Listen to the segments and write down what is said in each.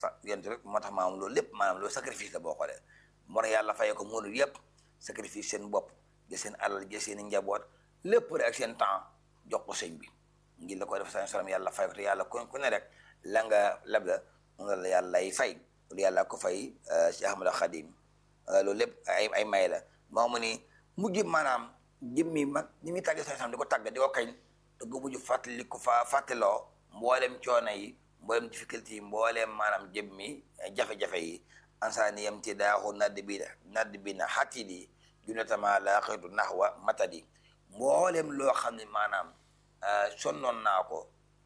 yent rek moo tax maanaam loolu lépp maanaam loolu sacrifice la boo xoolee moo tax yàlla fayee ko mënul yëpp sacrifice seen bopp jël seen alal jël seen i njaboot lépp rek ak seen temps jox ko sëñ bi ngir la koy def sa salam yàlla fay ko te yàlla ku ne rek la nga leb la moom la yàlla lay fay loolu yàlla ko fay si Ahmadu Xadim loolu lépp ay may la moo mu ni mujj maanaam jëmmi mag ñi muy tàgge sa salam di ko tàgg di ko kañ te gu mujj fàttali ko fàttaloo mboolem coono yi mboolem difficulté yi mbooleem maanaam jëmmi jafe-jafe yi ansaani yam ti daaxu nadd bi na xatit yi junatama la xëytu naxwa matadi mbooleem loo xam ne maanaam sonnoon naa ko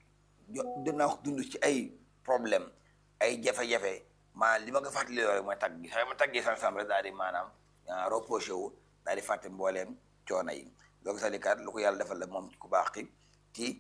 dinaa ko dund ci ay problème ay jafe-jafe maanaam li ma ko fàttali rek mooy tagg gi sax ma taggee sam rek daal di maanaam reproché wu daal di fàtte mbooleem coono yi donc salikaat lu ko yàlla defal la moom ku baax ki ci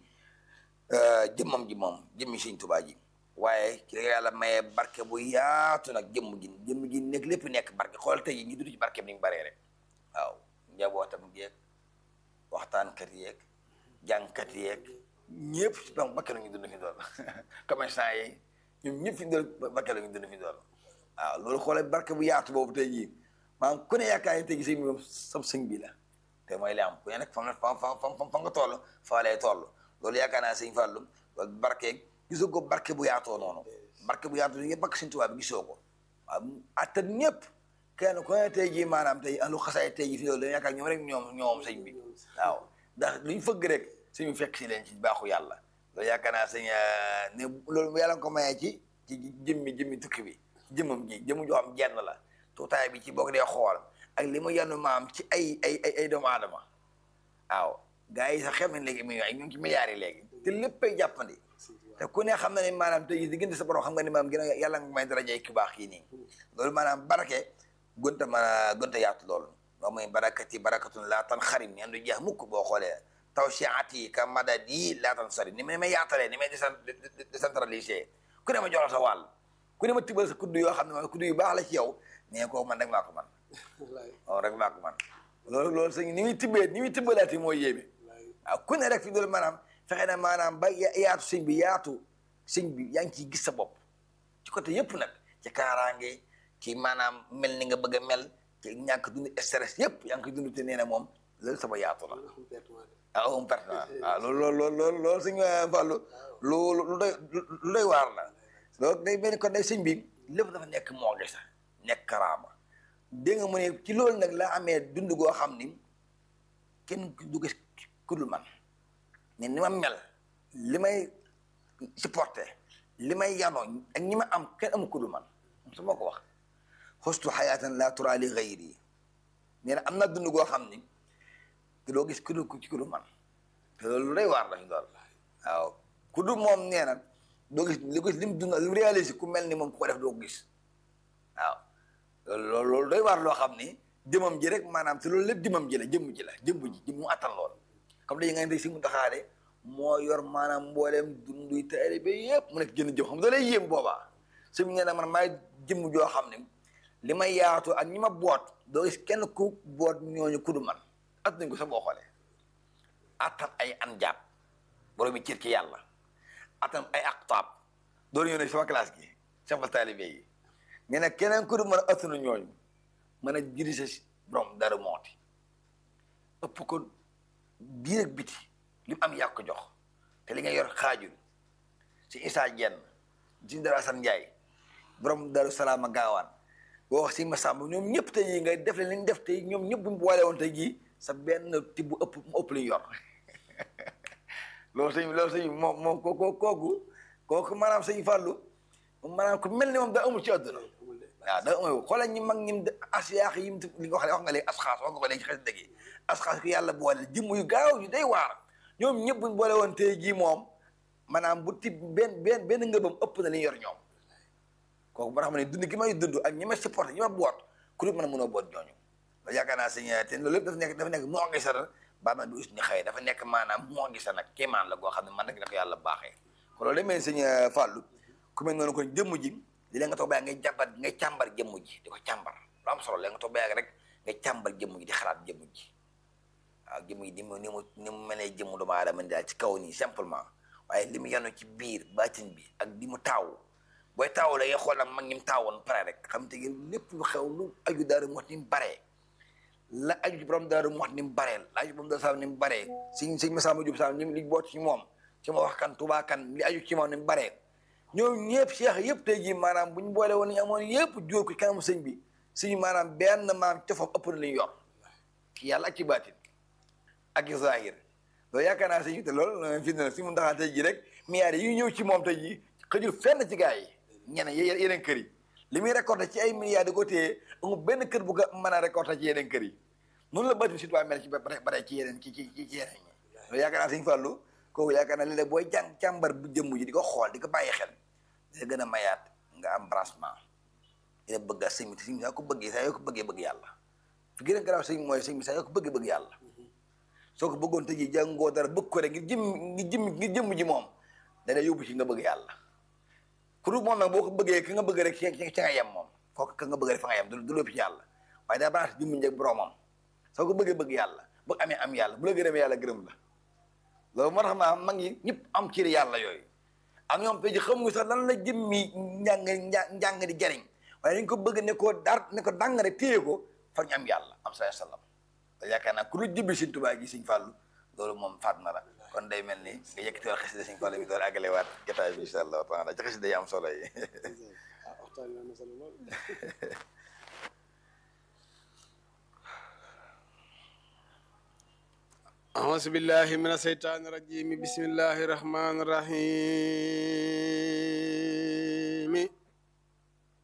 jëmmam ji moom jëmmi Sëñ Tuubaa ji waaye ci la yàlla mayee barke bu yaatu nag jëmm ji nekk lépp nekk barke xool tey yi ñu dund ci barke bi ni mu baree rek waaw njabootam yeeg waxtaankat yeeg jàngkat yeeg ñëpp ci barke la ñu dund fi dool commerçant yi ñoom ñëpp fi dool barke la ñu dund fi dool waaw loolu xoolee barke bu yaatu boobu tey jii maanaam ku ne yaakaar ne tey jii sëñ bi moom sam sëñ bi la te mooy li am ku ne nag fa nga toll fa lay toll loolu yaakaar naa sëñ Fallou loolu barke gisoo ko barke bu yaatoo noonu barke bu yaatoo yëpp barke Sëñ Tuubaa bi gisoo ko waaw attan ñëpp kenn ku ne tey jii maanaam tey alu xasaay tey jii fi loolu dañu yaakaar ñoom rek ñoom sëñ bi waaw ndax luñ fëgg rek sëñ bi fekk si leen ci baaxu yàlla loolu yaakaar naa sëñ ne loolu yàlla nga ko mayee ci jëmmi tukki bi jëmmam ji jëmm joo xam jenn la tuutaay bi ci boo ko dee xool ak li mu yenn maam ci ay doomu aadama waaw gars yi sax xam nañ léegi millions yi ñu ngi ci milliards yi léegi te léppay jàppandi te ku ne xam na ne maanaam tey diggante sa borom xam nga ni maanaam gën a yàlla nga may darajay ki baax kii nii loolu maanaam barke gënta yaatu loolu loo mooy barakatun laa tan xarim ñeen du jeex mukk boo xoolee taw siati ka madadi laa tan sari ni may yaatalee ni may décentralisé ku ne ma joxal sa wàll ku ne ma tibal sa kudd yoo xam ne ma kudd yu baax la ci yow mais kooku man rek maa ko man waaw rek maa ko man loolu sëñ ni muy tibbalaati mooy yéeme waaw ku ne rek fi doolu maanaam fexe na maanaam ba yaatu sëñ bi yaa ngi ciy gis sa bopp ci côté yëpp nag ci kaaraange ci maanaam mel ni nga bëgg a mel ci ñàkk dund stress yëpp yaa ngi koy dund te nee na moom loolu sama yaatu la waaw pertement waaw loolu sëñ Fallou lu doy waar la loolu day mel ni kon day sëñ bi lépp dafa nekk moo gi sax nekk karaama dégg nga mu ne ci loolu nag la amee dund goo xam ni kenn du gis ku dul man ne ni ma mel li may supporté li may yanoo ak ñi ma am kenn amu ku dul man su ma ko wax xustu xayaatan la tura li gayri nee na am na dund goo xam ni te doo gis ku dul man te loolu lu day waar la ñu dool waaw ku dul moom nee na doo gis li mu dund li mu réalisé ku mel ni moom ku ko def doo ko gis waaw loolu doy waar loo xam ni jëmam ji rek maanaam te loolu lépp jëmam ji la jëmm mu attan lool comme dañu nga ne si mu taxaare moo yor maanaam mbooleem dunduy taalibe yëpp mu nekk jënd jëm xam da lay yéem boobaa su mu nee na man maay jëmm joo xam ne li may yaatu ak ñi ma boot doo gis kenn ku boot ñooñu kudu man at nañ ko sax boo xoolee attan ay anjaab borom yi cër ci yàlla attan ay aqtaab doolu ñëw ne sama classe gi sama taalibe yi ñu ne keneen ku du mën a attanu ñooñu mën a dirigé borom dara mooti ëpp ko biir ak biti li mu am yàq ko jox te li nga yor xaajul si Issa Dieng si Dara Assane Ndiaye borom Daru Salaama gaawaan boo wax si Massamba ñoom ñëpp tey jii nga def leen li ñu def tey ñoom ñëpp bu mu boole woon tey jii sa benn tibb bu ëpp li ñu yor loolu sëñ moom kooku maanaam sëñ Fallou maanaam ku mel ni moom da amul ci àdduna waaw da amul xoolal ñi mag ñim asiyaax yim li nga wax nga léegi asxaas wax nga ko léegi ci xes dëgg yi asxaas ku yàlla boole jëmm yu gaaw yu day waar ñoom ñëpp buñ boole woon tey jii moom maanaam bu tib benn ngëbam ëpp na li ñu yor ñoom kooku moo tax ma ne dund gi may dund ak ñi ma supporté ñi ma boot ku dul mën a mënoo boot ñooñu loolu yaakaar naa sëñ te loolu lépp dafa nekk moo ngi sa ba ma du us ni xëy dafa nekk maanaam moo ngi sa nag kéemaan la goo xam ne man rek la ko yàlla baaxee kon loolu demee sëñ Fallou ku mel noonu kon jëmm ji di leen nga toog ba ngay càmbar jëmm ji di ko càmbar lu am solo leen nga toog ba rek nga càmbar jëmm ji di xalaat jëmm ji waaw jëmm ji ni mu mel ne jëmm doomu aadama daal ci kaw nii simplement waaye li mu yanu ci biir baatin bi ak di mu taaw booy taaw la ngay xool nag mag ñi mu taawoon pare rek xam te lépp lu xew lu aju Daaru Muxti ni mu baree la aju ci borom Daaru Muxti ni mu baree la aju ci borom Daaru Salaam ni mu baree sëñ Masamba Jóob Sam li boot ci moom ci ma wax kan Tuubaa kan li aju ci moom ni mu baree ñoom ñëpp cheikh yëpp tey jii maanaam bu ñu boole woon ñu amoon yëpp jóor ko ci kanamu sëñ bi suñu maanaam benn maam cofam ëpp na li ñu yor ci yàlla ak ci baatin ak ci zahir loolu yaakaar naa sëñ bi te loolu fi ne si mu ndaxaa tey jii rek milliards yi ñëw ci moom tey jii xëjul fenn ci gars yi ñeneen yeneen kër yi li muy récolté ci ay milliards di ko téye amul benn kër bu ko mën a récolté ci yeneen kër yi noonu la baatin citoyen mel ci bare ci yeneen ci yeneen ñi loolu yaakaar naa sëñ Fallou kooku yaakaar naa léeg-léeg booy jàng càmbar bu jëmm ji di ko xool di ko bàyyi xel dina gën a mayaat nga am branchement dina bëgg a sëñ bi saa ko bëggee saa yoo ko bëggee bëgg yàlla fi gën a garaaw sëñ mooy sëñ bi saa yoo ko bëggee bëgg yàlla soo ko bëggoon tëjee jàngoo dara bëgg ko rek ngir jëmm ji moom dana yóbbu ci nga bëgg yàlla ku dul moom nag boo ko bëggee ki nga bëgg rek ci nga yem moom kooku ka nga bëgg rek fa nga yem du lépp ci yàlla waaye daa branche jëmm ji ak boromam soo ko bëggee bëgg yàlla bëgg amee am yàlla bu la gërëmee yàlla gërëm la loolu moo tax ma mag ñi ñëpp am ci yàlla yooyu ak ñoom tey ji xamuñu sax lan la jëmmi njàng di jariñ waaye dañ ko bëgg ne ko dàng rek téye ko fa ñu am yàlla am sa sallam te yaakaar naa ku lu jëbbi Sëñ Tuubaa gi Sëñ Fallu loolu moom faat na la kon day mel ni nga yëkkati wal xasida Sëñ Fallu bi door àggale waat jotaay bi incha allah taala ci xasida yi am solo yi أعوذ بالله من الشيطان الرجيم بسم الله الرحمن الرحيم